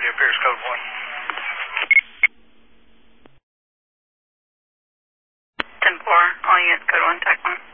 Philadelphia, Pierce Code 1. 10-4, all units, Code 1, TAC 1.